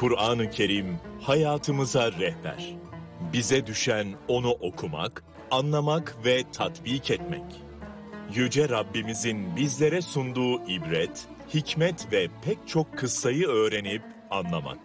Kur'an-ı Kerim hayatımıza rehber. Bize düşen onu okumak, anlamak ve tatbik etmek. Yüce Rabbimizin bizlere sunduğu ibret, hikmet ve pek çok kıssayı öğrenip anlamak.